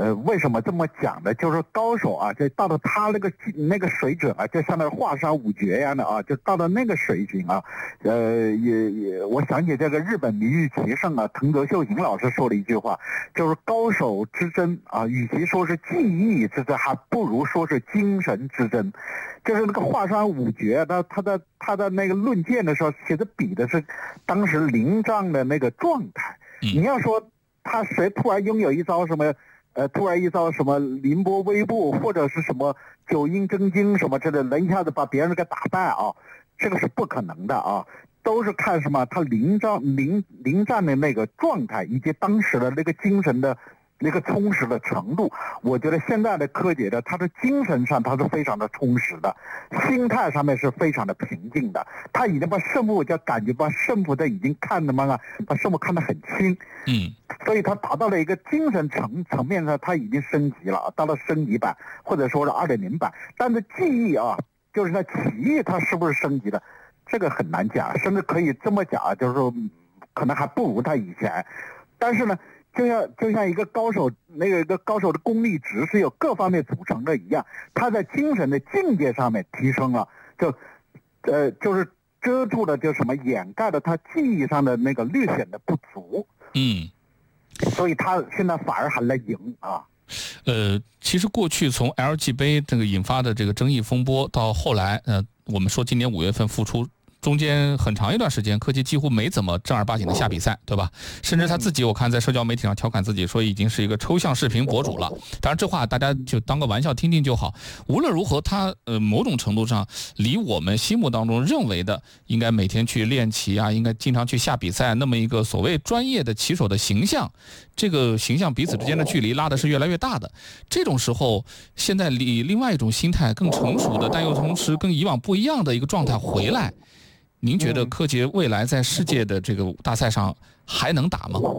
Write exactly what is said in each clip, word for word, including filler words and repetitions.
呃，为什么这么讲呢？就是高手啊，就到了他那个那个水准啊，就像那华山五绝一样的啊，就到了那个水平啊。呃，也也，我想起这个日本名誉棋圣啊，藤泽秀行老师说了一句话，就是高手之争啊，与其说是技艺之争，还不如说是精神之争。就是那个华山五绝，他他的他的那个论剑的时候，其实比的是当时临战的那个状态。你要说他谁突然拥有一招什么？呃，突然一招什么凌波微步，或者是什么九阴真经什么之类的，能一下子把别人给打败啊，这个是不可能的啊，都是看什么他临战临临战的那个状态，以及当时的那个精神的那个充实的程度。我觉得现在的柯洁的，他的精神上他是非常的充实的，心态上面是非常的平静的，他已经把胜负就感觉把胜负都已经看得嘛，把胜负看得很清， 嗯， 所以他达到了一个精神层层面上，他已经升级了，到了升级版或者说是二点零版。但是技艺啊，就是他棋艺，他是不是升级的，这个很难讲，甚至可以这么讲，就是说可能还不如他以前。但是呢，就像就像一个高手，那个一个高手的功力值是由各方面组成的一样，他在精神的境界上面提升了，就呃就是遮住了就什么掩盖了他技艺上的那个略显的不足。 嗯， 所以他现在反而还来赢啊。 呃，其实过去从 L G 杯这个引发的这个争议风波到后来，呃，我们说今年五月份复出。中间很长一段时间，柯洁几乎没怎么正儿八经的下比赛，对吧？甚至他自己，我看在社交媒体上调侃自己说，已经是一个抽象视频博主了。当然，这话大家就当个玩笑听听就好。无论如何，他呃某种程度上离我们心目当中认为的应该每天去练棋啊，应该经常去下比赛那么一个所谓专业的棋手的形象，这个形象彼此之间的距离拉的是越来越大的。这种时候，现在以另外一种心态更成熟的，但又同时跟以往不一样的一个状态回来。您觉得柯洁未来在世界的这个大赛上还能打吗？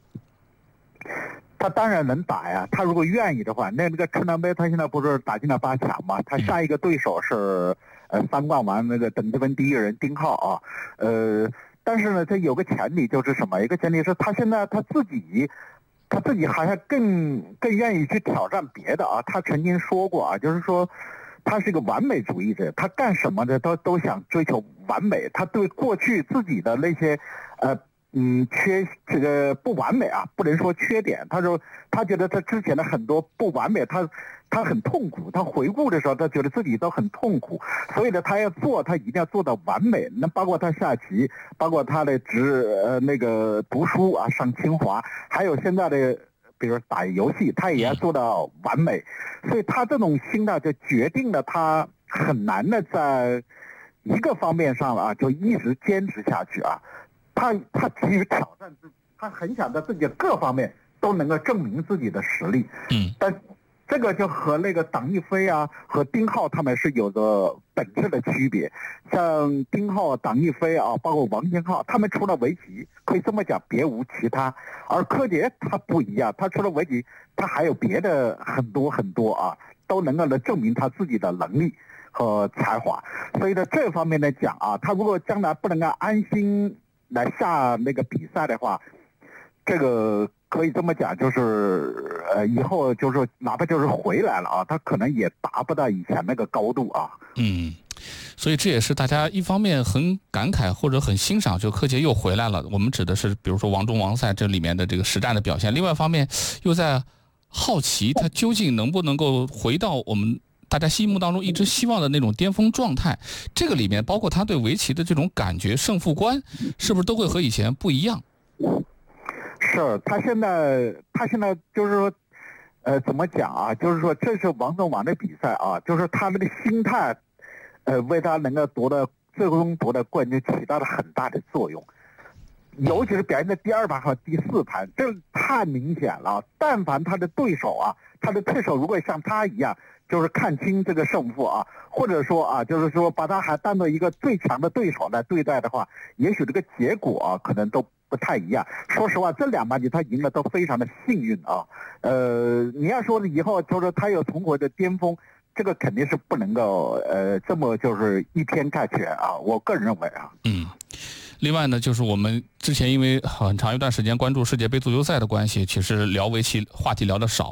他当然能打呀，他如果愿意的话。那那个春兰杯他现在不是打进了八强嘛？他下一个对手是呃三冠王那个等级分第一人丁浩啊，呃，但是呢，这有个前提就是什么？一个前提是他现在他自己。他自己好像更更愿意去挑战别的啊。他曾经说过啊，就是说他是一个完美主义者，他干什么的都都想追求完美。他对过去自己的那些呃嗯缺这个不完美啊，不能说缺点，他说他觉得他之前的很多不完美，他他很痛苦，他回顾的时候他觉得自己都很痛苦，所以呢他要做他一定要做到完美。那包括他下棋，包括他的职呃那个读书啊，上清华，还有现在的比如打游戏，他也要做到完美。所以他这种心态就决定了他很难的在一个方面上啊就一直坚持下去啊。他他急于挑战自己，他很想在自己各方面都能够证明自己的实力。 嗯， 但这个就和那个党一飞啊和丁浩他们是有着本质的区别。像丁浩、党一飞啊，包括王金浩，他们除了围棋可以这么讲别无其他。而柯洁他不一样，他除了围棋他还有别的很多很多啊，都能够来证明他自己的能力和才华。所以在这方面来讲啊，他如果将来不能够安心来下那个比赛的话，这个可以这么讲，就是呃，以后就是哪怕就是回来了啊，他可能也达不到以前那个高度啊。 嗯，所以这也是大家一方面很感慨或者很欣赏，就柯洁又回来了。我们指的是比如说王中王赛这里面的这个实战的表现。另外一方面又在好奇他究竟能不能够回到我们大家心目当中一直希望的那种巅峰状态。这个里面包括他对围棋的这种感觉胜负观，是不是都会和以前不一样？ 是，他现在他现在就是说呃怎么讲啊，就是说这是王中王的比赛啊，就是他那个心态呃为他能够夺得最终夺得冠军起到了很大的作用。尤其是表现在第二盘和第四盘，这太明显了。但凡他的对手啊，他的对手如果像他一样，就是看清这个胜负啊，或者说啊，就是说把他还当做一个最强的对手来对待的话，也许这个结果啊，可能都不太一样。说实话，这两盘棋他赢了都非常的幸运啊。呃，你要说以后就是他有重回的巅峰，这个肯定是不能够呃这么就是一天概全啊。我个人认为啊， 嗯。另外呢，就是我们之前因为很长一段时间关注世界杯足球赛的关系，其实聊围棋话题聊得少。